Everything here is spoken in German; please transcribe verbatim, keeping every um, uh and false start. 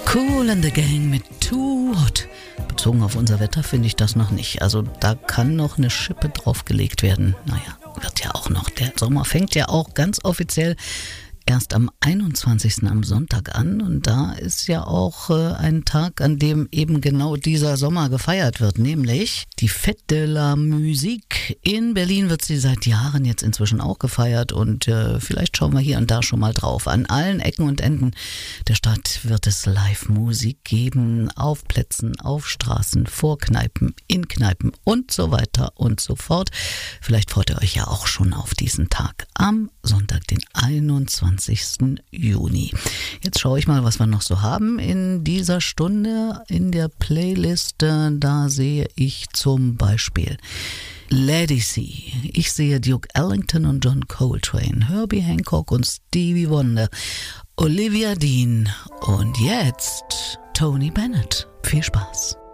Kool and the Gang mit Too Hot. Bezogen auf unser Wetter finde ich das noch nicht. Also da kann noch eine Schippe draufgelegt werden. Naja, wird ja auch noch. Der Sommer fängt ja auch ganz offiziell erst am einundzwanzigsten am Sonntag an, und da ist ja auch äh, ein Tag, an dem eben genau dieser Sommer gefeiert wird, nämlich die Fête de la Musique. In Berlin wird sie seit Jahren jetzt inzwischen auch gefeiert, und äh, vielleicht schauen wir hier und da schon mal drauf. An allen Ecken und Enden der Stadt wird es Live-Musik geben, auf Plätzen, auf Straßen, vor Kneipen, in Kneipen und so weiter und so fort. Vielleicht freut ihr euch ja auch schon auf diesen Tag am Sonntag, den einundzwanzigsten Juni. Jetzt schaue ich mal, was wir noch so haben in dieser Stunde in der Playlist. Da sehe ich zum Beispiel Lady C. Ich sehe Duke Ellington und John Coltrane, Herbie Hancock und Stevie Wonder, Olivia Dean und jetzt Tony Bennett. Viel Spaß.